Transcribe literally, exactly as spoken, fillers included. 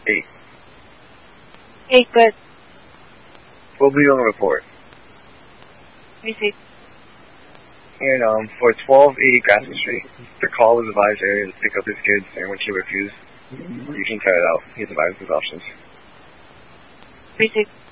Eight. Eight, good. We'll be on the report. Receive. And um, for twelve eighty Grafton Street, the call was advised area to pick up his kids, and when she refused, you can cut it out. He's advised his options. Receive.